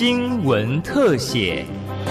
新闻特写。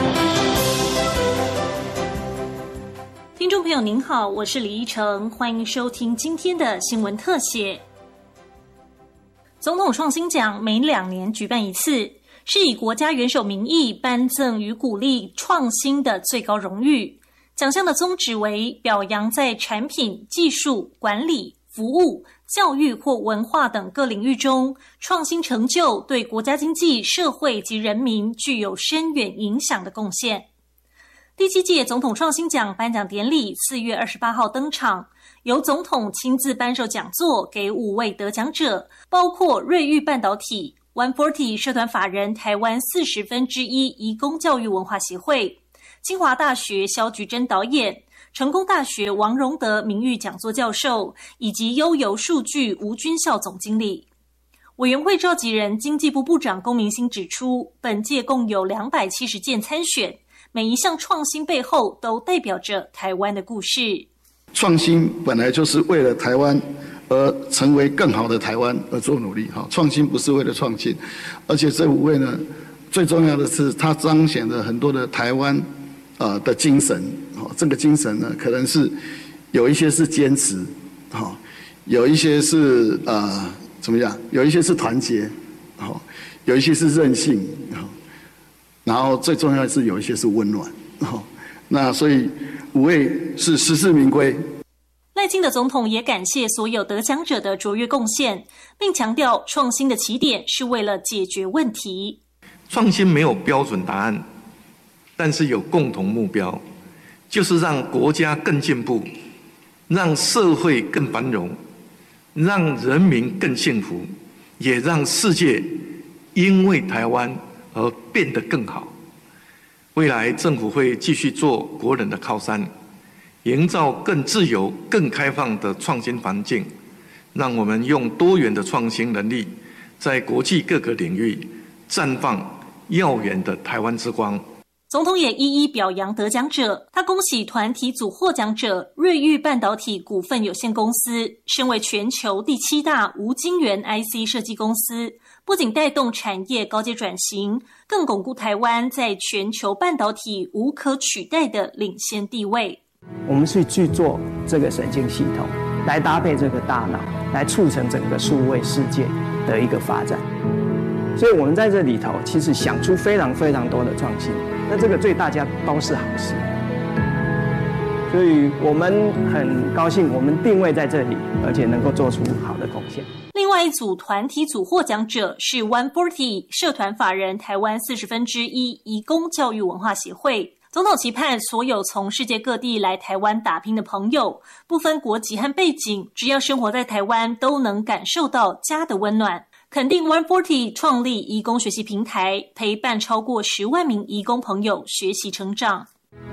听众朋友您好，我是李依晨，欢迎收听今天的新闻特写。总统创新奖每2年举办一次，是以国家元首名义颁赠与鼓励创新的最高荣誉。奖项的宗旨为表扬在产品、技术、管理、服务、教育或文化等各领域中，创新成就对国家经济、社会及人民具有深远影响的贡献。第7届总统创新奖颁奖典礼4月28号登场，由总统亲自颁授讲座给5位得奖者，包括瑞昱半导体、140社团法人台湾1/40移工教育文化协会、清华大学萧菊珍导演、成功大学王荣德名誉讲座教授，以及悠游数据吴军校总经理。委员会召集人经济部部长龚明鑫指出，本届共有270件参选，每一项创新背后都代表着台湾的故事。 创新本来就是为了台湾而成为更好的台湾而做努力，创新不是为了创新，而且这5位呢，最重要的是它彰显了很多的台湾的精神，这个精神呢，可能是有一些是坚持，有一些是怎么样？有一些是团结，有一些是韧性，然后最重要的是有一些是温暖。那所以5位是实至名归。 赖清德总统也感谢所有得奖者的卓越贡献，并强调创新的起点是为了解决问题。 创新没有标准答案，但是有共同目标，就是让国家更进步，让社会更繁荣，让人民更幸福，也让世界因为台湾而变得更好。未来政府会继续做国人的靠山，营造更自由、更开放的创新环境，让我们用多元的创新能力，在国际各个领域绽放耀眼的台湾之光。 总统也一一表扬得奖者，他恭喜团体组获奖者瑞昱半导体股份有限公司，身为全球第7大无晶圆 IC 设计公司，不仅带动产业高阶转型，更巩固台湾在全球半导体无可取代的领先地位。 我们是去做这个神经系统，来搭配这个大脑，来促成整个数位世界的一个发展。所以我们在这里头其实想出非常非常多的创新，那这个对大家都是好事。所以我们很高兴我们定位在这里，而且能够做出好的贡献。 另外一组团体组获奖者是140社团法人台湾1/40移工教育文化协会。总统期盼所有从世界各地来台湾打拼的朋友，不分国籍和背景，只要生活在台湾，都能感受到家的温暖。肯定140创立移工学习平台，陪伴超过10万名移工朋友学习成长。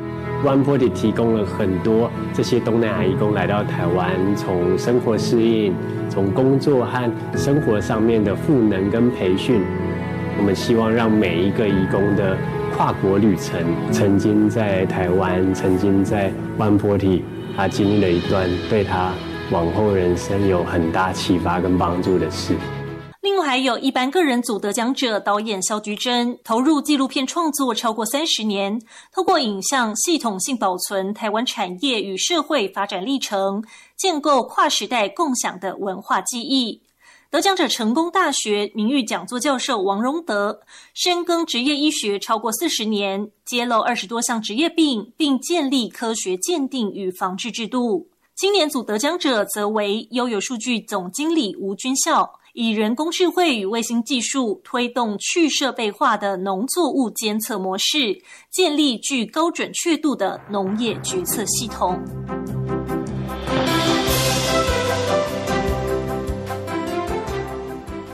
140提供了很多这些东南亚移工来到台湾，从生活适应，从工作和生活上面的赋能跟培训，我们希望让每一个移工的跨国旅程，曾经在台湾，曾经在140，他经历了一段对他往后人生有很大启发跟帮助的事。 另外还有一般个人组得奖者导演萧菊珍，投入纪录片创作超过30年，透过影像系统性保存台湾产业与社会发展历程，建构跨时代共享的文化记忆。得奖者成功大学名誉讲座教授王荣德，深耕职业医学超过40年，揭露20多项职业病，并建立科学鉴定与防治制度。青年组得奖者则为悠游数据总经理吴军校，以人工智慧与卫星技术推动去设备化的农作物监测模式，建立具高准确度的农业决策系统。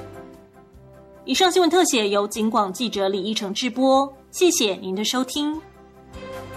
以上新闻特写由警广记者李依晨制播，谢谢您的收听。